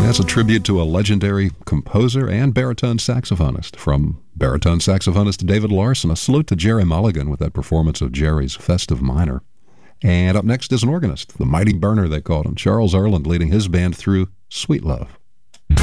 That's a tribute to a legendary composer and baritone saxophonist. From baritone saxophonist David Larson, a salute to Jerry Mulligan with that performance of Jerry's Festive Minor. And up next is an organist, the Mighty Burner they called him, Charles Earland, leading his band through Sweet Love.